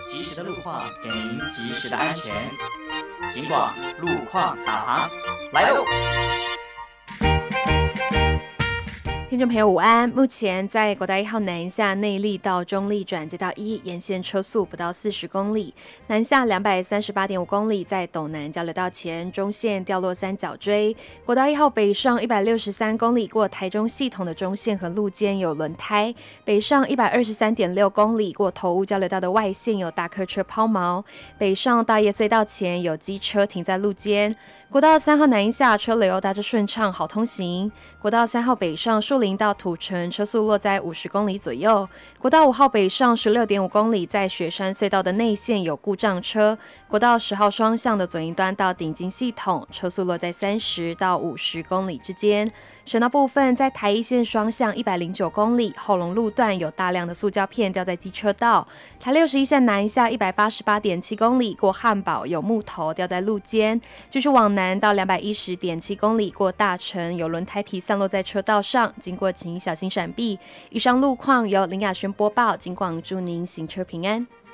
及时的路况，给您及时的安全。警广路况导航来喽！ 听众朋友午安，目前在国道1号南下内坜到中坜转接道1沿线车速不到40公里，南下238.5公里，在斗南交流道前中线掉落三角锥。国道1号北上163公里过台中系统的中线和路肩有轮胎，北上123.6公里过头屋交流道的外线有大客车抛锚，北上大叶隧道前有机车停在路肩。国道3号南下车流大致顺畅，好通行。国道3号北上树林到土城车速落在50公里左右。国道5号北上16.5公里，在雪山隧道的内线有故障车。国道10号双向的左营端到顶金系统车速落在30到50公里之间。省道部分，在台一线双向109公里，后龙路段有大量的塑胶片掉在机车道。台61线南下188.7公里，过汉堡有木头掉在路肩。继续往南到210.7公里，过大城有轮胎皮散落在车道上，经过请小心闪避。以上路况由林雅轩播报，警广祝您行车平安。